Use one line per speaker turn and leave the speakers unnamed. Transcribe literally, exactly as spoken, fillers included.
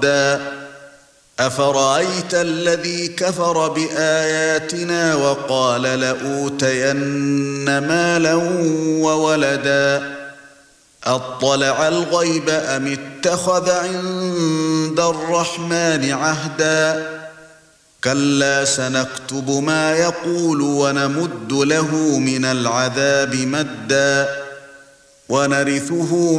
مردا أفرأيت الذي كفر بآياتنا وقال لأوتين مالا وولدا أطلع الغيب أم اتخذ عند الرحمن عهدا كلا سنكتب ما يقول ونمد له من العذاب مدا ونرثه